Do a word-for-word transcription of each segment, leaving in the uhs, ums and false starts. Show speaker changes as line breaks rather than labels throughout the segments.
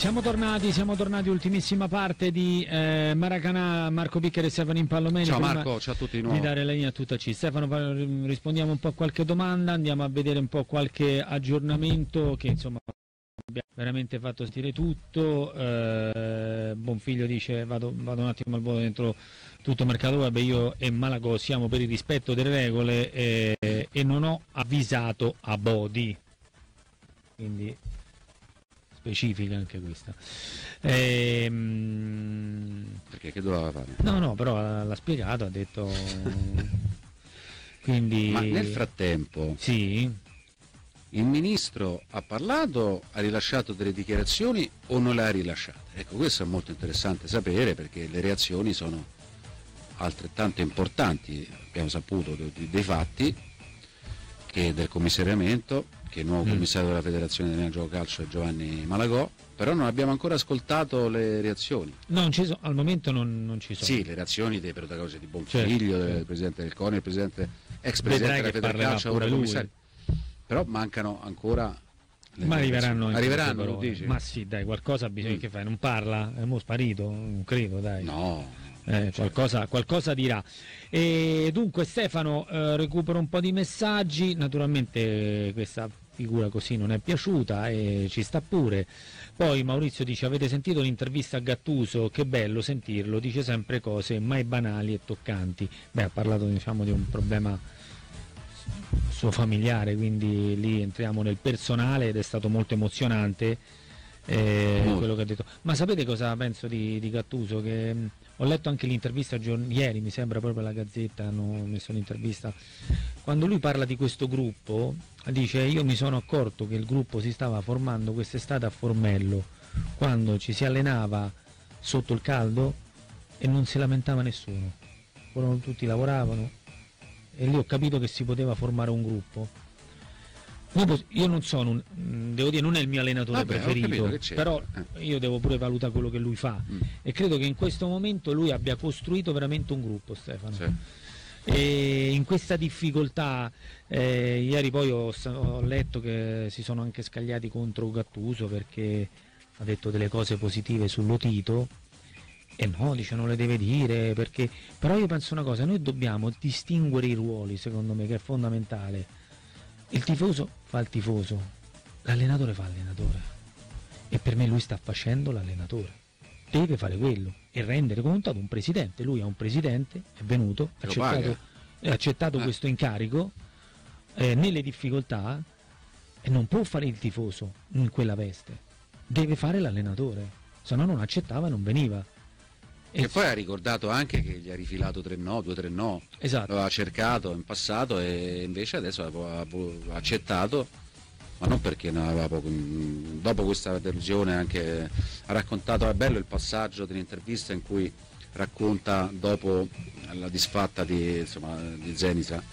Siamo tornati, siamo tornati, ultimissima parte di eh, Maracanã, Marco Bicker e Stefano Impallomeni.
Ciao Marco, ciao a tutti di nuovo.
Di dare la linea a tutta C. Stefano, rispondiamo un po' a qualche domanda, andiamo a vedere un po' qualche aggiornamento che insomma abbiamo veramente fatto sentire tutto. Eh, Bonfiglio dice vado, vado un attimo al volo dentro tutto mercato web, io e Malagò siamo per il rispetto delle regole eh, e non ho avvisato a Bodi. Quindi specifica anche questa. Ehm...
Perché che doveva fare?
No, no, però l'ha spiegato, ha detto. Quindi.
Ma nel frattempo,
sì,
il ministro ha parlato, ha rilasciato delle dichiarazioni o non le ha rilasciate? Ecco, questo è molto interessante sapere perché le reazioni sono altrettanto importanti. Abbiamo saputo dei, dei fatti che del commissariamento, che il nuovo commissario della Federazione Italiana Gioco Calcio è Giovanni Malagò, però non abbiamo ancora ascoltato le reazioni.
No, non ci so, al momento non, non ci sono.
Sì, le reazioni dei protagonisti di Bonfiglio,
certo,
del presidente del CONI, il presidente, ex presidente della Federcalcio, ora commissario. Però mancano ancora le
Ma arriveranno anche
arriveranno,
lo dici? Ma sì, dai, qualcosa bisogna mm. che fai, non parla, è mo sparito, non credo, dai.
No.
Eh, qualcosa, qualcosa dirà. E dunque Stefano, eh, recupero un po' di messaggi, naturalmente questa figura così non è piaciuta e ci sta pure. Poi Maurizio dice: avete sentito l'intervista a Gattuso? Che bello sentirlo, dice sempre cose mai banali e toccanti. Beh, ha parlato, diciamo, di un problema suo familiare, quindi lì entriamo nel personale ed è stato molto emozionante eh, quello che ha detto. Ma sapete cosa penso di, di Gattuso? Che mh, ho letto anche l'intervista giorni, ieri, mi sembra proprio la Gazzetta hanno messo l'intervista, quando lui parla di questo gruppo dice: io mi sono accorto che il gruppo si stava formando quest'estate a Formello, quando ci si allenava sotto il caldo e non si lamentava nessuno, loro tutti lavoravano e lì ho capito che si poteva formare un gruppo. Io non sono un, devo dire, non è il mio allenatore
Vabbè,
preferito, però io devo pure valutare quello che lui fa mm. e credo che in questo momento lui abbia costruito veramente un gruppo, Stefano. Sì. E in questa difficoltà eh, ieri poi ho, ho letto che si sono anche scagliati contro Gattuso perché ha detto delle cose positive sull'Otito e no, dice non le deve dire perché, però io penso una cosa, noi dobbiamo distinguere i ruoli, secondo me, che è fondamentale. Il tifoso fa il tifoso, l'allenatore fa l'allenatore e per me lui sta facendo l'allenatore, deve fare quello e rendere conto ad un presidente. Lui ha un presidente, è venuto, ha accettato, ha accettato eh. questo incarico eh, nelle difficoltà e non può fare il tifoso in quella veste, deve fare l'allenatore, se no non accettava e non veniva.
E poi ha ricordato anche che gli ha rifilato tre no, due tre no,
esatto.
L'aveva cercato in passato e invece adesso ha accettato, ma non perché ne aveva poco. Dopo questa delusione anche ha raccontato, è bello il passaggio dell'intervista in cui racconta dopo la disfatta di, insomma, di Zenisa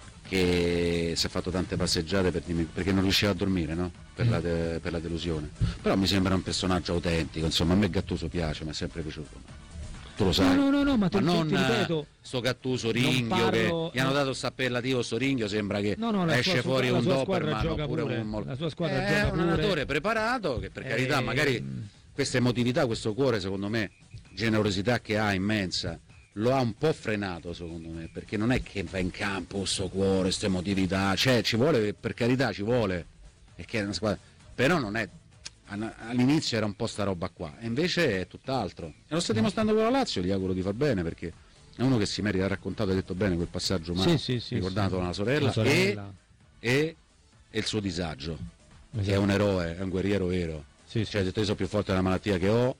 che si è fatto tante passeggiate per, perché non riusciva a dormire, no? per, mm. la de, per la delusione. Però mi sembra un personaggio autentico, insomma a me Gattuso piace, mi è sempre piaciuto. Tu lo sai,
no, no, no, ma,
ma non
ti ripeto,
sto Gattuso Ringhio
parlo,
che gli hanno
no.
dato questo appellativo, sto Ringhio sembra che
no, no,
esce
sua,
fuori
la
un
sua
Doberman oppure
pure.
un
la sua squadra
è
gioca
un
pure.
allenatore preparato che per eh, carità magari questa emotività, questo cuore secondo me, generosità che ha immensa, lo ha un po' frenato secondo me, perché non è che va in campo questo cuore, questa emotività, cioè ci vuole, per carità ci vuole, perché è una squadra, però non è, all'inizio era un po' sta roba qua e invece è tutt'altro e lo sta dimostrando con la Lazio, gli auguro di far bene perché è uno che si merita, ha raccontato, ha detto bene quel passaggio umano,
sì, sì, sì,
ricordato
sì.
la sorella, la sorella. E, e, e il suo disagio, esatto. Che è un eroe, è un guerriero vero, sì, cioè ha detto io sono più forte della malattia che ho,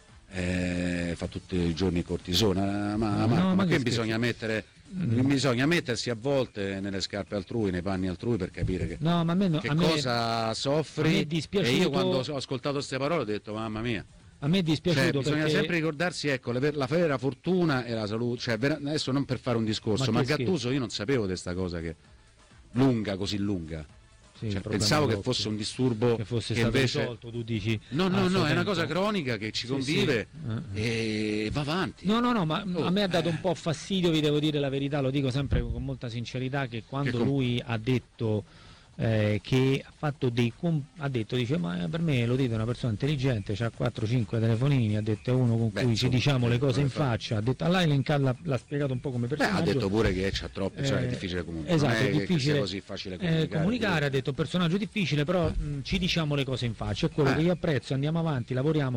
eh, fa tutti i giorni il cortisone, ma, ma, no, ma, ma che bisogna mettere, mm. bisogna mettersi a volte nelle scarpe altrui, nei panni altrui per capire che,
no, ma a me no,
che
a
cosa
me,
soffri,
a me
e io quando ho ascoltato queste parole ho detto mamma mia,
a me è dispiaciuto,
cioè, bisogna
perché...
sempre ricordarsi, ecco, la vera fortuna e la salute, cioè, adesso non per fare un discorso, ma, ma Gattuso io non sapevo di questa cosa che lunga, così lunga. Sì, cioè, pensavo che fosse un disturbo
che fosse
che
stato
invece
risolto, tu dici
no no no è una cosa cronica che ci convive, sì, sì. E va avanti.
No no no ma oh, a me ha dato eh. un po' fastidio, vi devo dire la verità, lo dico sempre con molta sincerità, che quando che com- lui ha detto eh, che ha fatto dei com- ha detto, dice, ma per me lo dite una persona intelligente, c'ha quattro cinque telefonini, ha detto è uno con
Beh,
cui
insomma,
ci diciamo le
eh,
cose in
fa-
faccia, ha detto, allora l'ha, l'ha spiegato un po' come
Beh,
personaggio.
ha detto pure che c'ha troppo, cioè è
Eh,
difficile comunicare.
esatto,
non è,
è difficile,
che sia così facile comunicare.
eh, comunicare, ha detto un personaggio difficile, però
Eh.
mh, ci diciamo le cose in faccia, è quello
Eh.
che io apprezzo, andiamo avanti, lavoriamo.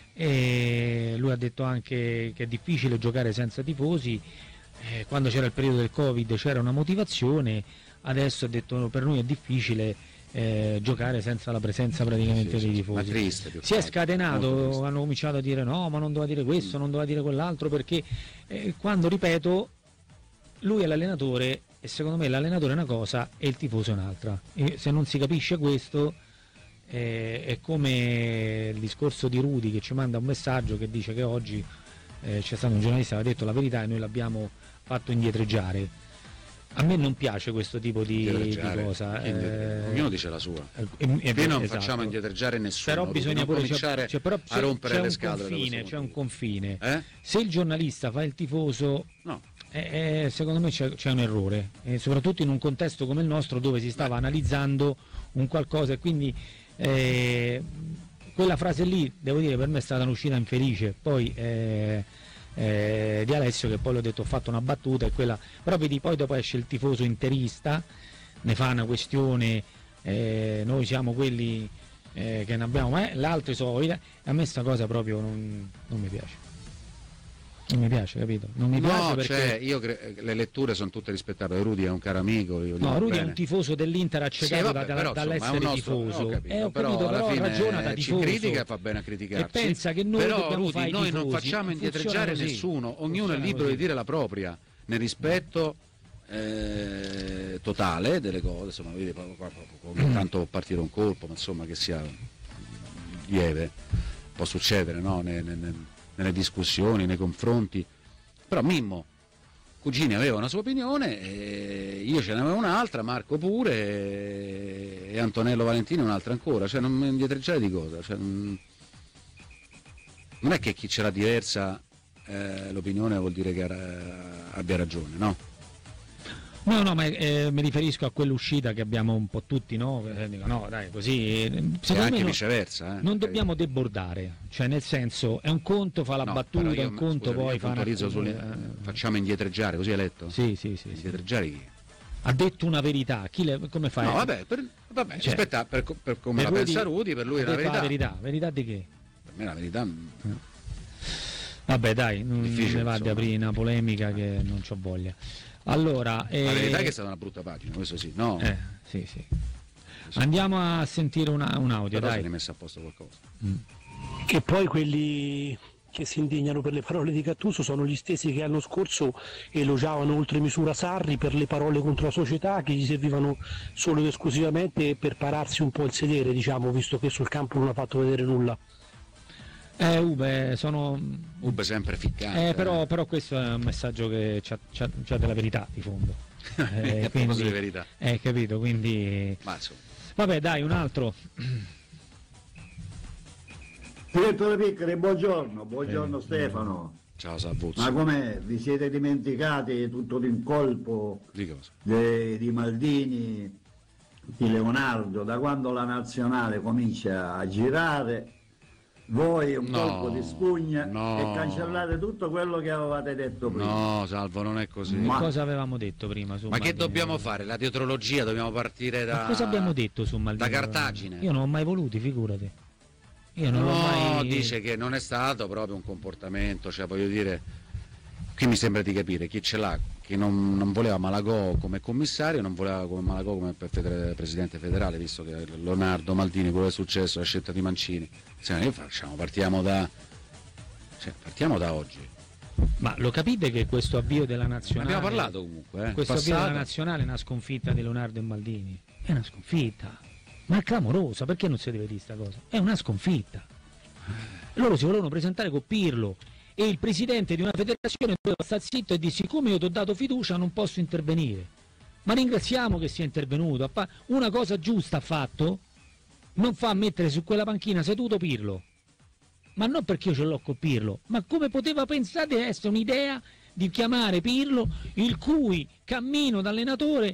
E lui ha detto anche che è difficile giocare senza tifosi, eh, quando c'era il periodo del Covid c'era una motivazione, adesso ha detto per noi è difficile eh, giocare senza la presenza praticamente
Sì,
dei
sì,
tifosi.
ma triste, più
Si è
che altro, molto
scatenato,
triste.
hanno cominciato a dire no, ma non doveva dire questo, non doveva dire quell'altro, perché eh, quando, ripeto, lui è l'allenatore e secondo me l'allenatore è una cosa e il tifoso è un'altra. E se non si capisce questo, eh, è come il discorso di Rudy che ci manda un messaggio che dice che oggi eh, c'è stato un giornalista che ha detto la verità e noi l'abbiamo fatto indietreggiare. A me non piace questo tipo di, di cosa.
Eh, ognuno dice la sua.
Eh, eh,
Qui non
esatto.
facciamo indietreggiare nessuno.
Però bisogna pure
cominciare
c'è, però
a rompere
c'è
le
un
scatole.
confine, c'è un confine.
Eh?
Se il giornalista fa il tifoso,
no.
eh, eh, secondo me c'è, c'è un errore, eh, soprattutto in un contesto come il nostro dove si stava Beh. analizzando un qualcosa e quindi eh, quella frase lì, devo dire, per me è stata un'uscita infelice. Poi eh, eh, di Alessio, che poi l'ho detto, ho fatto una battuta e quella, però vedi, poi dopo esce il tifoso interista, ne fa una questione, eh, noi siamo quelli eh, che ne abbiamo, ma eh, l'altro sono, a me sta cosa proprio non, non mi piace. Non mi piace, capito? Non mi
no,
piace perché
cioè, io cre- le letture sono tutte rispettabili. Rudy è un caro amico. Io
no, Rudy
bene.
è un tifoso dell'Inter accecato
sì, vabbè,
da,
però,
dall'essere
insomma, nostro,
tifoso.
Ho capito,
eh, ho
però,
capito, però
alla
ragiona da
fine
tifoso.
ci critica e fa bene a criticarci.
E pensa che noi
però,
dobbiamo
Rudy,
fare
noi
tifosi.
non facciamo indietreggiare nessuno. Ognuno
Funziona
è libero
così.
di dire la propria nel rispetto eh, totale delle cose. Insomma, vedi, ogni tanto può partire un colpo, ma insomma che sia lieve, può succedere, no? Nelle, nelle, nelle discussioni, nei confronti. Però Mimmo Cugini aveva una sua opinione, e io ce n'avevo un'altra, Marco pure, e Antonello Valentini un'altra ancora, cioè non mi indietreggiare di cosa, cioè, non... non è che chi ce l'ha diversa eh, l'opinione vuol dire che era, abbia ragione, no?
No, no, ma eh, mi riferisco a quell'uscita che abbiamo un po' tutti, no? Eh, dico, no, dai, così. Eh,
E anche
me no,
viceversa. Eh,
non dobbiamo debordare, cioè nel senso, è un conto fa la
no,
battuta,
io,
un conto
scusami,
poi fa una...
sul, eh, facciamo indietreggiare, così hai letto?
Sì, sì, sì.
Indietreggiare chi?
Ha detto una verità, chi le, come fai?
No, vabbè, per, vabbè
Cioè,
aspetta, per, per come
per
la
Rudy,
pensa Rudy, per lui è
ha
la
detto
verità.
la verità. Verità di che?
Per me la verità...
Vabbè, dai, non
Difficile,
ne va di
insomma.
aprire una polemica che non c'ho voglia. Allora, eh,
La verità è che è stata una brutta pagina, questo sì, no?
eh, sì, sì. Andiamo a sentire una, un audio,
Però
dai.
se ne è messo a posto qualcosa.
Mm.
Che poi quelli che si indignano per le parole di Gattuso sono gli stessi che l'anno scorso elogiavano oltre misura Sarri per le parole contro la società, che gli servivano solo ed esclusivamente per pararsi un po' il sedere, diciamo, visto che sul campo non ha fatto vedere nulla.
Eh, Ube, sono...
Ube sempre ficcante.
Eh, però, però questo è un messaggio che c'ha, c'ha, c'ha della verità di fondo. Eh,
a proposito di verità.
Eh, capito, quindi...
Ma insomma.
Vabbè, dai, un altro.
Direttore Piccoli, buongiorno, buongiorno
Eh,
Stefano.
Ciao Salvuzzo.
Ma com'è? Vi siete dimenticati tutto l'incolpo
Di cosa?
de- di Maldini, di Leonardo, da quando la nazionale comincia a girare? Voi un
No,
colpo di spugna
no.
e cancellate tutto quello che avevate detto prima.
No, Salvo, non è così.
Ma-
Cosa avevamo detto prima su
Ma che
Maldini?
dobbiamo fare? La dietrologia, dobbiamo partire da...
Ma cosa abbiamo detto su Maldini?
Da Cartagine.
Io non ho mai voluti, figurati. Io non
no,
l'ho mai...
dice che non è stato proprio un comportamento, cioè voglio dire, qui mi sembra di capire chi ce l'ha, chi non, non voleva Malagò come commissario, non voleva come Malagò come federe- presidente federale, visto che Leonardo Maldini, quello che è successo, la scelta di Mancini. Se noi facciamo, partiamo da, cioè, partiamo da oggi.
Ma lo capite che questo avvio della nazionale...
Abbiamo parlato comunque, eh.
Questo
passato.
avvio della nazionale è una sconfitta di Leonardo e Maldini. È una sconfitta. Ma è clamorosa, perché non si deve dire questa cosa? È una sconfitta. Loro si volevano presentare con Pirlo e il presidente di una federazione doveva stare zitto e dire: siccome io ti ho dato fiducia non posso intervenire. Ma ringraziamo che sia intervenuto. Una cosa giusta ha fatto, non fa mettere su quella panchina seduto Pirlo. Ma non perché io ce l'ho con Pirlo, ma come poteva pensare di essere un'idea di chiamare Pirlo, il cui cammino da allenatore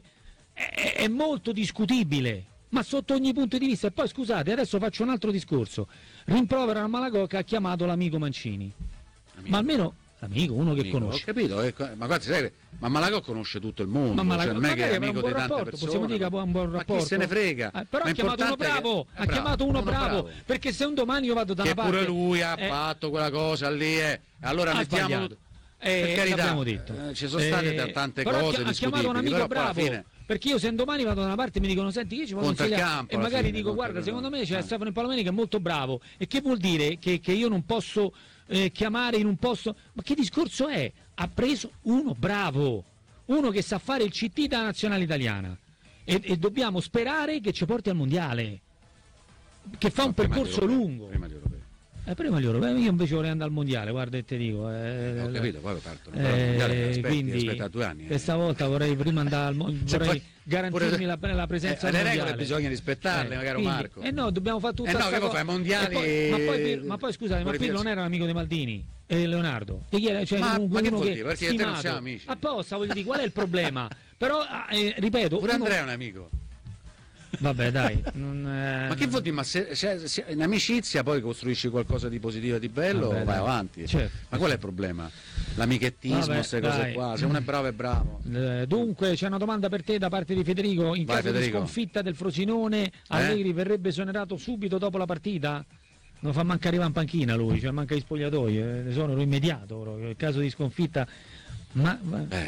è, è molto discutibile, ma sotto ogni punto di vista. E poi scusate, adesso faccio un altro discorso. Rimprovera a Malagò che ha chiamato l'amico Mancini. Amico. Ma almeno l'amico, uno che
amico,
conosce.
Ho capito, eh, ma guarda, sai, ma Malagò conosce tutto il mondo,
ma
cioè, non è che è amico di tante
rapporto,
persone.
Possiamo dire che ha un buon rapporto.
Ma chi se ne frega?
Eh, però
ma
ha chiamato uno bravo,
che...
ha
bravo,
chiamato uno,
uno
bravo,
bravo,
perché se un domani io vado da
che
una parte...
pure lui ha
eh,
fatto quella cosa lì, eh. Allora
ha
mettiamo...
sbagliato.
Per
Eh,
carità,
l'abbiamo detto.
Eh, ci sono state
Eh,
tante
però
cose
ha
discutibili,
chiamato un amico
però poi alla
bravo,
fine...
perché io se un domani vado da una parte e mi dicono senti io ci posso
Conta il
consigliare
campo,
e
alla
magari
fine,
dico
conta
guarda
il
secondo me c'è
campo.
Stefano Palomeni che è molto bravo, e che vuol dire che, che io non posso eh, chiamare in un posto, ma che discorso è? Ha preso uno bravo, uno che sa fare il C T da nazionale italiana, e, e dobbiamo sperare che ci porti al mondiale, che fa
No,
un
prima
percorso
gli europei,
lungo.
Prima gli europei.
Eh, prima gli europei, io invece vorrei andare al mondiale, guarda e te dico. Eh,
Ho capito, poi partono.
eh,
Però il mondiale aspetti,
quindi
aspetta due anni. eh.
questa volta vorrei prima andare al mondiale,
Se
vorrei
poi-
garantirmi
pure-
la, la presenza
eh,
al
le
mondiale.
regole bisogna rispettarle, magari,
quindi-
Marco.
Eh no, dobbiamo fare tutta
Eh no,
sta
che poi
cosa.
fai mondiali
E poi- ma, poi,
e-
Pir- ma poi scusate, ma
con le
Pirlo non
federazioni.
era un amico di Maldini e Leonardo. E chi era? Cioè,
Ma-
un-
ma che
uno
vuol
che
dire? Perché te non
stimato.
siamo amici.
Apposta, voglio dire, qual è il problema? Però, eh, ripeto,
Pure
uno-
Andrea è un amico.
vabbè dai, non, eh,
Ma che vuol dire? Ma se, se- se in amicizia poi costruisci qualcosa di positivo e di bello,
Vabbè,
vai
dai.
avanti.
Certo.
Ma qual è il problema? L'amichettismo,
Vabbè,
queste cose
dai.
qua. Se uno è bravo è bravo.
Eh, dunque c'è una domanda per te da parte di Federico. In
Vai,
caso
Federico.
di sconfitta del Frosinone, Allegri verrebbe esonerato subito dopo la partita? Non fa manca arrivare in panchina lui, cioè manca gli spogliatoi, eh, esonero immediato proprio. In caso di sconfitta, ma, ma,
Eh.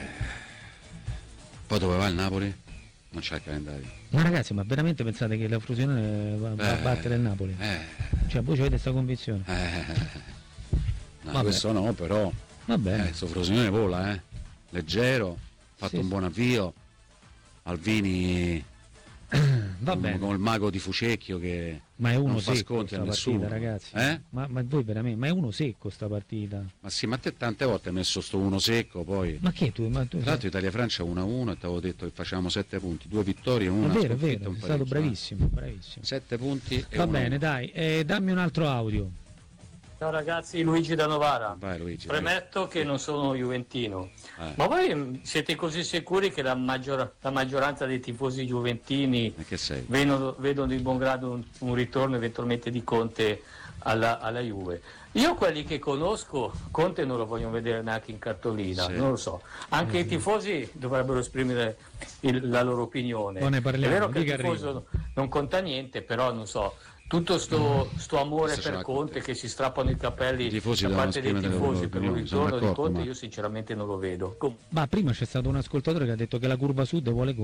Poi dove va il Napoli? Non c'è il calendario.
ma ragazzi, ma veramente pensate che la Frosinone va, va a
Eh.
battere il Napoli?
Eh.
Cioè voi avete questa convinzione?
Eh. No,
Vabbè.
questo no, però.
Va
Eh,
bene.
questo Frosinone vola, eh. Leggero, fatto
Sì,
un
sì.
buon avvio. Alvini
Va
con,
bene.
con il mago di Fucecchio che
Ma è uno
non fa
secco
sconti a
sta
nessuno.
partita, ragazzi.
Eh?
Ma, ma voi veramente, ma è uno secco sta partita.
Ma sì, ma te tante volte hai messo sto uno secco, poi.
Ma che tu? Ma tu
Tra l'altro Italia-Francia uno a uno e ti avevo detto che facevamo sette punti, due vittorie,
è
una
vero, è
sconfitta e
vero,
un
sei stato
pareggio, eh.
bravissimo, bravissimo.
sette punti e
Va
uno a
bene,
uno.
dai, eh, dammi un altro audio.
Ciao ragazzi, Luigi da Novara.
Vai Luigi.
Premetto che non sono juventino,
Eh.
ma voi mh, siete così sicuri che la, maggior- la maggioranza dei tifosi juventini
Ma che sei?
vedono, vedono di buon grado un, un ritorno eventualmente di Conte alla, alla Juve? Io quelli che conosco, Conte non lo voglio vedere neanche in cartolina,
Sì.
non lo so. Anche i tifosi dovrebbero esprimere il- la loro opinione.
Poi ne parliamo,
È vero che il
dica
tifoso non conta niente, però non so. Tutto sto, sto amore
Questo ce
per
l'ha
Conte
Conte.
che si strappano i capelli
I tifosi
da
devono
parte dei
esprimere le loro
tifosi per un
opinioni, sono
ritorno di
d'accordo,
Conte,
ma-
io sinceramente non lo vedo. Com-
Ma prima c'è stato un ascoltatore che ha detto che la curva sud vuole